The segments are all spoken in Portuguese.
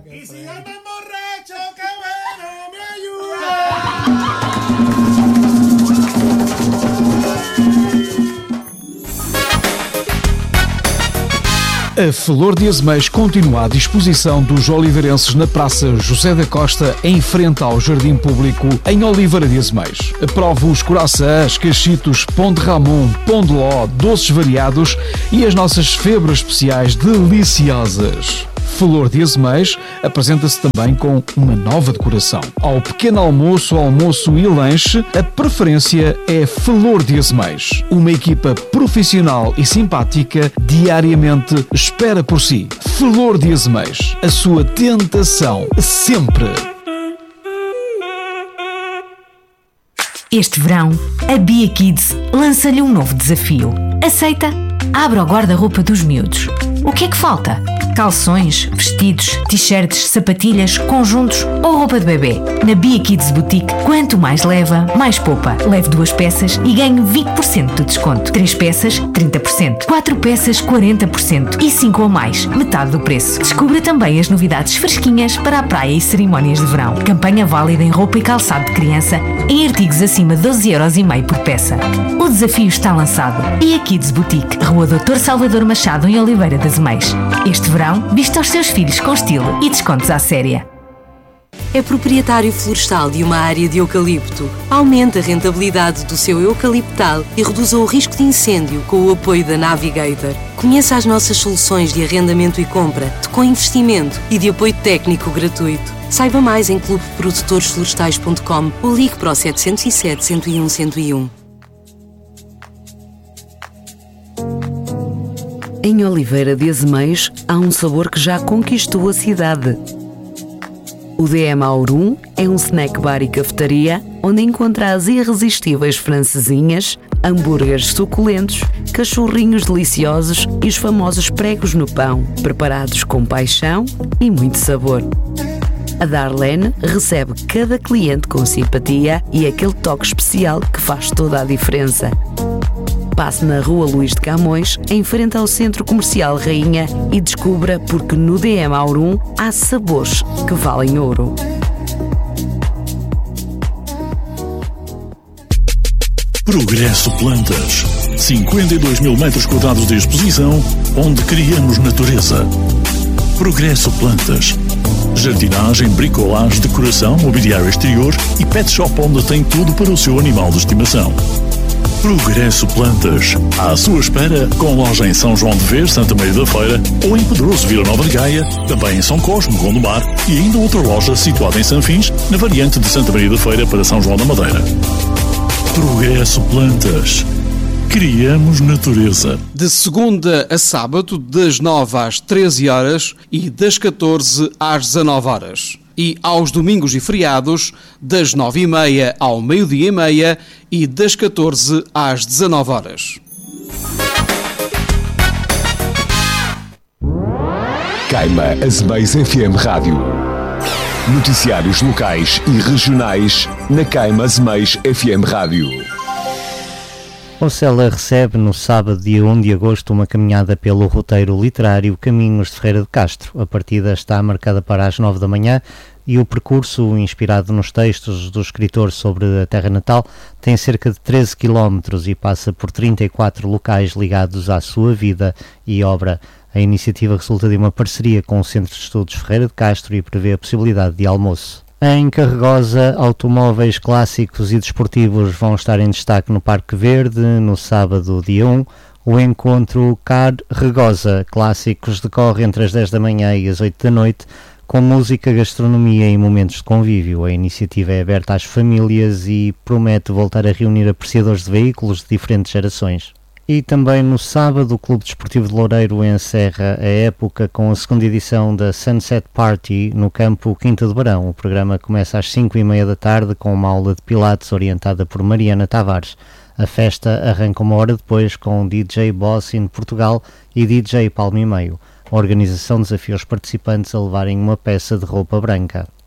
Y si llaman borracho, que bueno, me ayuda. A Flor de Azeméis continua à disposição dos oliveirenses na Praça José da Costa, em frente ao Jardim Público, em Oliveira de Azeméis. Prove os coraçãs, cachitos, pão de ramon, pão de ló, doces variados e as nossas febras especiais deliciosas. Flor de Azeméis apresenta-se também com uma nova decoração. Ao pequeno almoço, almoço e lanche, a preferência é Flor de Azeméis. Uma equipa profissional e simpática diariamente espera por si. Flor de Azeméis, a sua tentação sempre. Este verão, a Bia Kids lança-lhe um novo desafio. Aceita? Abra o guarda-roupa dos miúdos. O que é que falta? Calções, vestidos, t-shirts, sapatilhas, conjuntos ou roupa de bebê. Na Bia Kids Boutique, quanto mais leva, mais poupa. Leve 2 peças e ganhe 20% de desconto. 3 peças, 30%. 4 peças, 40%. E 5 ou mais, metade do preço. Descubra também as novidades fresquinhas para a praia e cerimónias de verão. Campanha válida em roupa e calçado de criança em artigos acima de 12,5€ por peça. O desafio está lançado. Bia Kids Boutique, Rua Dr. Salvador Machado, em Oliveira de Azeméis. Este verão, vista aos seus filhos com estilo e descontos à séria. É proprietário florestal de uma área de eucalipto. Aumente a rentabilidade do seu eucaliptal e reduza o risco de incêndio com o apoio da Navigator. Conheça as nossas soluções de arrendamento e compra, de co-investimento e de apoio técnico gratuito. Saiba mais em clubeprodutores-florestais.com ou ligue para o 707 101 101. Em Oliveira de Azeméis há um sabor que já conquistou a cidade. O DM Aurum é um snack bar e cafetaria onde encontra as irresistíveis francesinhas, hambúrgueres suculentos, cachorrinhos deliciosos e os famosos pregos no pão, preparados com paixão e muito sabor. A Darlene recebe cada cliente com simpatia e aquele toque especial que faz toda a diferença. Passe na Rua Luís de Camões, em frente ao Centro Comercial Rainha, e descubra porque no DM Aurum há sabores que valem ouro. Progresso Plantas. 52 mil metros quadrados de exposição, onde criamos natureza. Progresso Plantas. Jardinagem, bricolagem, decoração, mobiliário exterior e pet shop onde tem tudo para o seu animal de estimação. Progresso Plantas, à sua espera, com loja em São João de Ver, Santa Maria da Feira, ou em Pedroso, Vila Nova de Gaia, também em São Cosme, Gondomar, e ainda outra loja situada em Sanfins, na variante de Santa Maria da Feira para São João da Madeira. Progresso Plantas. Criamos natureza. De segunda a sábado, das 9 às 13 horas e das 14 às 19 horas. E aos domingos e feriados, das 9h30 ao meio-dia e meia e das 14 às 19 horas. Caima Azeméis FM Rádio. Noticiários locais e regionais na Caima Azeméis FM Rádio. Concela recebe no sábado, dia 1 de agosto, uma caminhada pelo roteiro literário Caminhos de Ferreira de Castro. A partida está marcada para as 9 da manhã e o percurso, inspirado nos textos do escritor sobre a terra natal, tem cerca de 13 km e passa por 34 locais ligados à sua vida e obra. A iniciativa resulta de uma parceria com o Centro de Estudos Ferreira de Castro e prevê a possibilidade de almoço. Em Carregosa, automóveis clássicos e desportivos vão estar em destaque no Parque Verde, no sábado, dia 1. O encontro Carregosa Clássicos decorre entre as 10 da manhã e as 8 da noite, com música, gastronomia e momentos de convívio. A iniciativa é aberta às famílias e promete voltar a reunir apreciadores de veículos de diferentes gerações. E também no sábado, o Clube Desportivo de Loureiro encerra a época com a segunda edição da Sunset Party no campo Quinta de Barão. O programa começa às 5h30 da tarde com uma aula de pilates orientada por Mariana Tavares. A festa arranca uma hora depois com DJ Boss in Portugal e DJ Palmo e Meio. A organização desafia os participantes a levarem uma peça de roupa branca.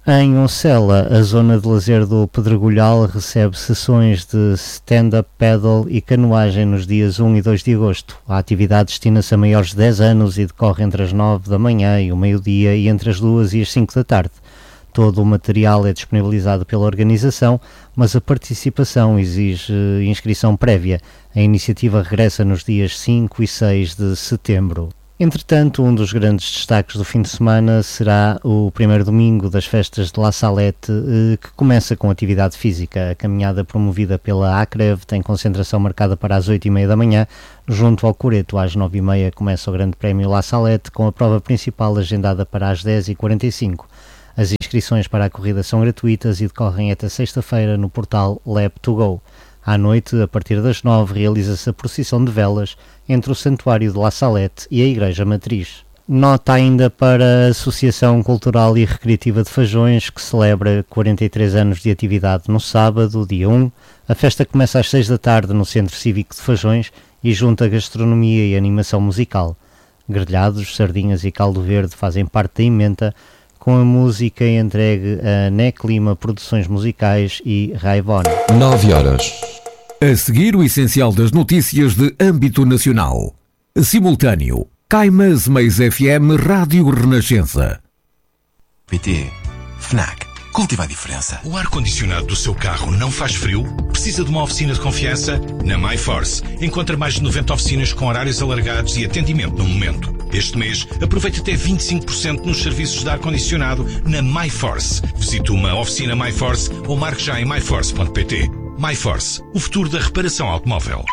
Em Oncela, a zona de lazer do Pedregulhal recebe sessões de stand-up paddle e canoagem nos dias 1 e 2 de agosto. A atividade destina-se a maiores de 10 anos e decorre entre as 9 da manhã e o meio-dia e entre as 2 e as 5 da tarde. Todo o material é disponibilizado pela organização, mas a participação exige inscrição prévia. A iniciativa regressa nos dias 5 e 6 de setembro. Entretanto, um dos grandes destaques do fim de semana será o primeiro domingo das festas de La Salette, que começa com atividade física. A caminhada promovida pela ACREV tem concentração marcada para as 8h30 da manhã. Junto ao Coreto, às 9h30, começa o Grande Prémio La Salette, com a prova principal agendada para as 10h45. As inscrições para a corrida são gratuitas e decorrem até sexta-feira no portal Lab2Go. À noite, a partir das 9, realiza-se a procissão de velas entre o Santuário de La Salette e a Igreja Matriz. Nota ainda para a Associação Cultural e Recreativa de Fajões, que celebra 43 anos de atividade no sábado, dia 1. A festa começa às 6 da tarde no Centro Cívico de Fajões e junta gastronomia e animação musical. Grelhados, sardinhas e caldo verde fazem parte da emenda, com a música entregue a NEC Lima Produções Musicais e Raivon. 9h. A seguir, o essencial das notícias de âmbito nacional. Simultâneo. Caimas Mais FM Rádio Renascença. PT. FNAC. Cultiva a diferença. O ar-condicionado do seu carro não faz frio? Precisa de uma oficina de confiança? Na MyForce. Encontra mais de 90 oficinas com horários alargados e atendimento no momento. Este mês, aproveite até 25% nos serviços de ar-condicionado na MyForce. Visite uma oficina MyForce ou marque já em myforce.pt. MyForce, o futuro da reparação automóvel.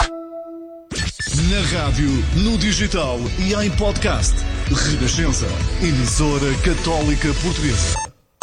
Na rádio, no digital e em podcast. Renascença, emissora católica portuguesa.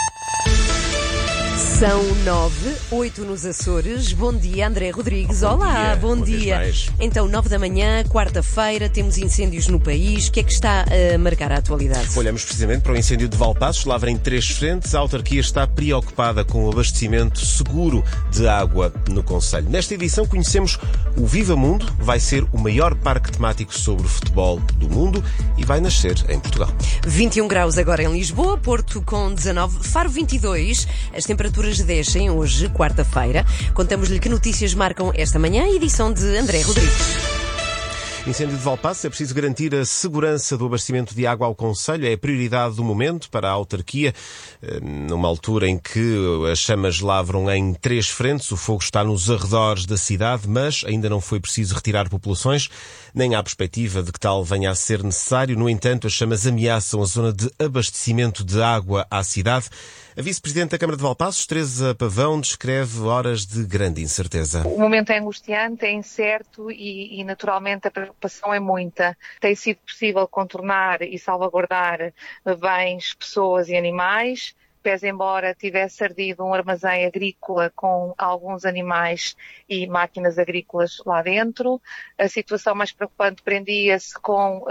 São 9h08 nos Açores. Bom dia, André Rodrigues. Olá, bom dia. Então, 9 da manhã, quarta-feira, temos incêndios no país. O que é que está a marcar a atualidade? Olhamos precisamente para o incêndio de Valpaços. Lavra em 3 frentes. A autarquia está preocupada com o abastecimento seguro de água no concelho. Nesta edição conhecemos o Viva Mundo. Vai ser o maior parque temático sobre futebol do mundo e vai nascer em Portugal. 21 graus agora em Lisboa, Porto com 19, Faro 22. As temperaturas descem hoje, quarta-feira. Contamos-lhe que notícias marcam esta manhã, edição de André Rodrigues. Incêndio de Valpaços, é preciso garantir a segurança do abastecimento de água ao concelho. É a prioridade do momento para a autarquia, numa altura em que as chamas lavram em 3 frentes. O fogo está nos arredores da cidade, mas ainda não foi preciso retirar populações, nem há perspectiva de que tal venha a ser necessário. No entanto, as chamas ameaçam a zona de abastecimento de água à cidade. A vice-presidente da Câmara de Valpaços, Teresa Pavão, descreve horas de grande incerteza. O momento é angustiante, é incerto e naturalmente a preocupação é muita. Tem sido possível contornar e salvaguardar bens, pessoas e animais, pese embora tivesse ardido um armazém agrícola com alguns animais e máquinas agrícolas lá dentro. A situação mais preocupante prendia-se com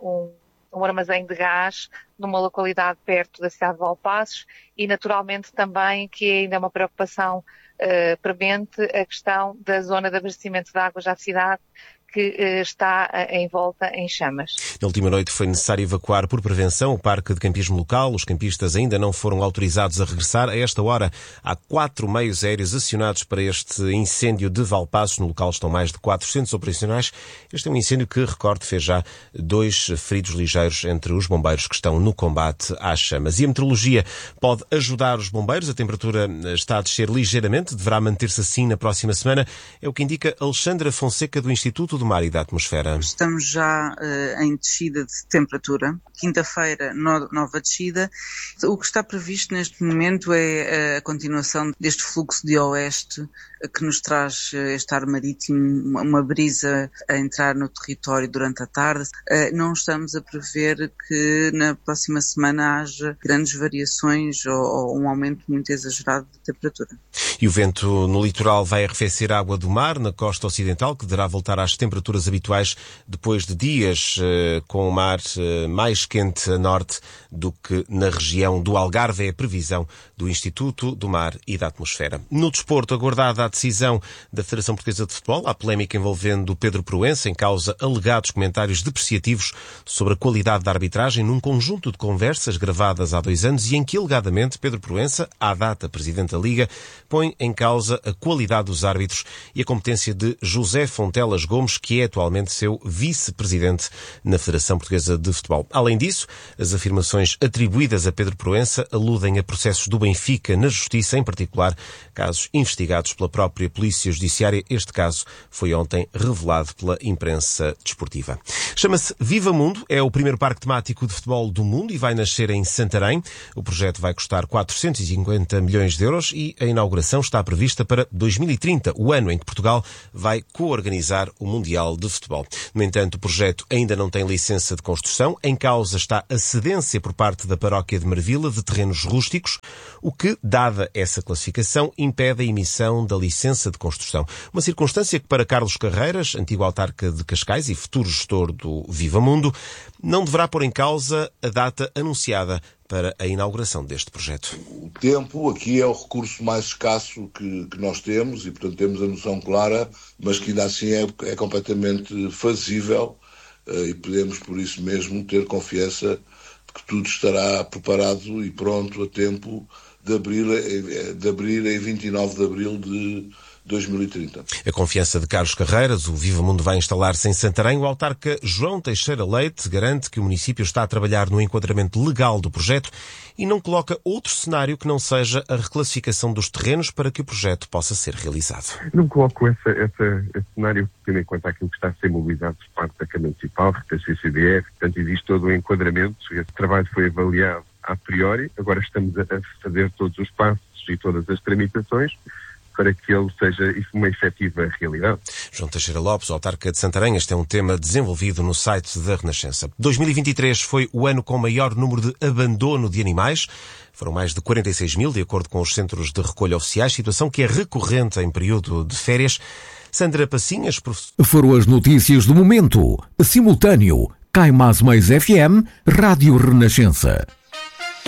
um armazém de gás numa localidade perto da cidade de Valpaços e naturalmente também que ainda é uma preocupação premente a questão da zona de abastecimento de água à cidade, que está em volta em chamas. Na última noite foi necessário evacuar por prevenção o parque de campismo local. Os campistas ainda não foram autorizados a regressar. A esta hora há 4 meios aéreos acionados para este incêndio de Valpaços. No local estão mais de 400 operacionais. Este é um incêndio que, recordo, fez já 2 feridos ligeiros entre os bombeiros que estão no combate às chamas. E a meteorologia pode ajudar os bombeiros. A temperatura está a descer ligeiramente. Deverá manter-se assim na próxima semana. É o que indica Alexandra Fonseca do Instituto do Mar e da Atmosfera. Estamos já em descida de temperatura. Quinta-feira, nova descida. O que está previsto neste momento é a continuação deste fluxo de oeste que nos traz este ar marítimo, uma brisa a entrar no território durante a tarde. Não estamos a prever que na próxima semana haja grandes variações ou um aumento muito exagerado de temperatura. E o vento no litoral vai arrefecer a água do mar, na costa ocidental, que deverá voltar às temperaturas temperaturas habituais depois de dias com o mar mais quente a norte do que na região do Algarve. É a previsão do Instituto do Mar e da Atmosfera. No desporto, aguardada a decisão da Federação Portuguesa de Futebol, há polémica envolvendo Pedro Proença, em causa alegados comentários depreciativos sobre a qualidade da arbitragem num conjunto de conversas gravadas há 2 anos e em que, alegadamente, Pedro Proença, à data Presidente da Liga, põe em causa a qualidade dos árbitros e a competência de José Fontelas Gomes, que é atualmente seu vice-presidente na Federação Portuguesa de Futebol. Além disso, as afirmações atribuídas a Pedro Proença aludem a processos do Benfica na Justiça, em particular casos investigados pela própria Polícia Judiciária. Este caso foi ontem revelado pela imprensa desportiva. Chama-se Viva Mundo, é o primeiro parque temático de futebol do mundo e vai nascer em Santarém. O projeto vai custar 450 milhões de euros e a inauguração está prevista para 2030, o ano em que Portugal vai co-organizar o Mundial de Futebol. No entanto, o projeto ainda não tem licença de construção. Em causa está a cedência por parte da paróquia de Marvila de terrenos rústicos, o que, dada essa classificação, impede a emissão da licença de construção. Uma circunstância que, para Carlos Carreiras, antigo autarca de Cascais e futuro gestor do Viva Mundo, não deverá pôr em causa a data anunciada para a inauguração deste projeto. O tempo aqui é o recurso mais escasso que nós temos e, portanto, temos a noção clara, mas que ainda assim é completamente fazível e podemos, por isso mesmo, ter confiança de que tudo estará preparado e pronto a tempo de abrir em 29 de abril de 2030. A confiança de Carlos Carreiras, o Viva Mundo vai instalar-se em Santarém. O autarca João Teixeira Leite garante que o município está a trabalhar no enquadramento legal do projeto e não coloca outro cenário que não seja a reclassificação dos terrenos para que o projeto possa ser realizado. Não coloco esse cenário tendo em conta aquilo que está a ser mobilizado por parte da Câmara Municipal, da CCDF, portanto existe todo o enquadramento, esse trabalho foi avaliado a priori, agora estamos a fazer todos os passos e todas as tramitações para que ele seja uma efetiva realidade. João Teixeira Lopes, autarca de Santarém, este é um tema desenvolvido no site da Renascença. 2023 foi o ano com maior número de abandono de animais. Foram mais de 46 mil, de acordo com os centros de recolha oficiais, situação que é recorrente em período de férias. Sandra Passinhas, Foram as notícias do momento. Simultâneo, Caimás Mais FM, Rádio Renascença.